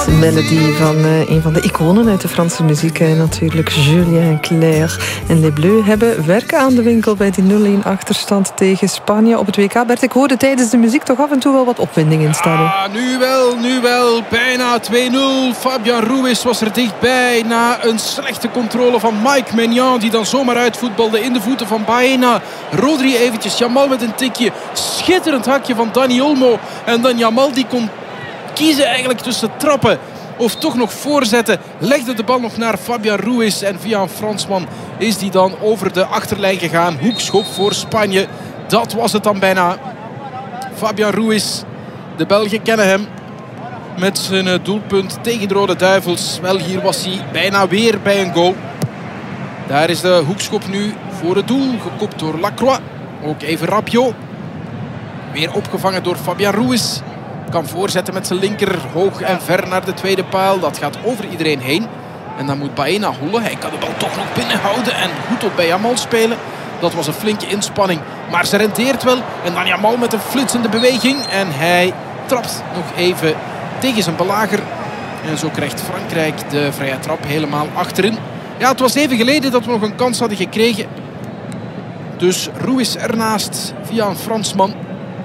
Een melodie van een van de iconen uit de Franse muziek. Natuurlijk Julien Clerc en Les Bleus hebben werken aan de winkel bij die 0-1 achterstand tegen Spanje op het WK. Bert, ik hoorde tijdens de muziek toch af en toe wel wat opwinding in het stadion. Ja, nu wel. Bijna 2-0. Fabian Ruiz was er dichtbij na een slechte controle van Mike Maignan, die dan zomaar uitvoetbalde in de voeten van Baena. Rodri eventjes, Yamal met een tikje. Schitterend hakje van Dani Olmo. En dan Yamal die kon kiezen eigenlijk tussen trappen of toch nog voorzetten. Legde de bal nog naar Fabian Ruiz. En via een Fransman is die dan over de achterlijn gegaan. Hoekschop voor Spanje. Dat was het dan bijna. Fabian Ruiz. De Belgen kennen hem met zijn doelpunt tegen de Rode Duivels. Wel, hier was hij bijna weer bij een goal. Daar is de hoekschop nu voor het doel. Gekopt door Lacroix. Ook even Rabiot. Weer opgevangen door Fabian Ruiz. Kan voorzetten met zijn linker hoog en ver naar de tweede paal. Dat gaat over iedereen heen. En dan moet Baena hollen. Hij kan de bal toch nog binnenhouden en goed op bij Yamal spelen. Dat was een flinke inspanning. Maar ze rendeert wel. En dan Yamal met een flitsende beweging. En hij trapt nog even tegen zijn belager. En zo krijgt Frankrijk de vrije trap helemaal achterin. Ja, het was even geleden dat we nog een kans hadden gekregen. Dus Ruiz ernaast via een Fransman.